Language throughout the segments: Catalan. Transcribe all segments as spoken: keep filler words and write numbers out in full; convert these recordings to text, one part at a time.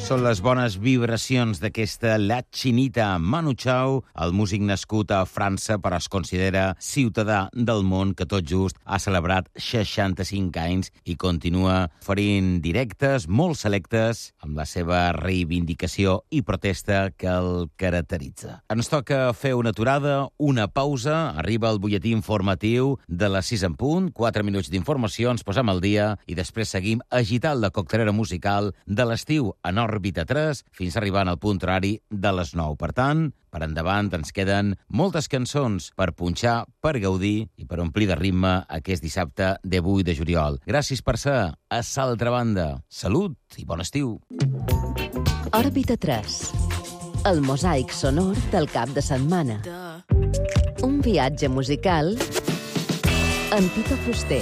Són les bones vibracions d'aquesta La Chinita Manu Chao, el músic nascut a França, però es considera ciutadà del món, que tot just ha celebrat seixanta-cinc anys i continua oferint directes molt selectes amb la seva reivindicació i protesta que el caracteritza. Ens toca fer una aturada, una pausa, arriba el butlletí informatiu de les sis en punt, quatre minuts d'informació, ens posem al dia i després seguim agitant la coctelera musical de l'estiu en Òrbita tres, fins arribant al punt horari de les nou. Per tant, per endavant ens queden moltes cançons per punxar, per gaudir i per omplir de ritme aquest dissabte divuit de juliol. Gràcies per ser a l'altra banda. Salut i bon estiu. Òrbita tres. El mosaic sonor del cap de setmana. Un viatge musical amb Tito Fuster.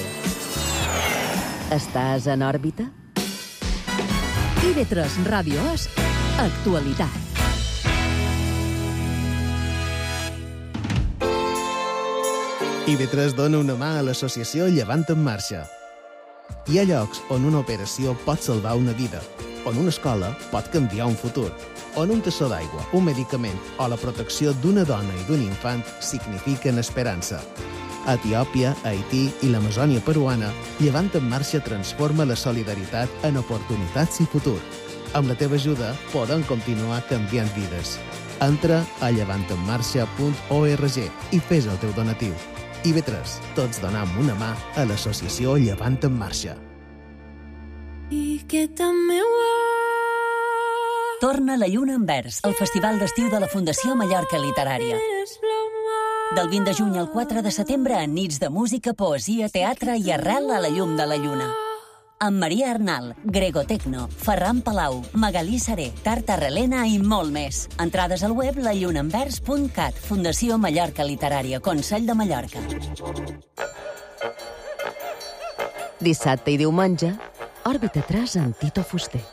Estàs en òrbita? I ve tres Ràdio és actualitat. I ve tres dona una mà a l'associació Llevant en Marxa. Hi ha llocs on una operació pot salvar una vida, on una escola pot canviar un futur, on un tassó d'aigua, un medicament o la protecció d'una dona i d'un infant signifiquen esperança. A Etiòpia, Haití i l'Amazònia peruana, Llevant en Marxa transforma la solidaritat en oportunitats i futur. Amb la teva ajuda, podem continuar canviant vides. Entra a llevant en marxa punt org i fes el teu donatiu. I ve tres, tots donam una mà a l'associació Llevant en Marxa. I que també Torna la lluna en vers, el festival d'estiu de la Fundació Mallorca Literària. Del vint de juny al quatre de setembre, en nits de música, poesia, teatre i arrel a la llum de la lluna. Amb Maria Arnal, Grego Tecno, Ferran Palau, Magalí Saré, Tarta Relena i molt més. Entrades al web la lluna en vers punt cat. Fundació Mallorca Literària, Consell de Mallorca. Dissabte i diumenge, Òrbita tres amb Tito Fuster.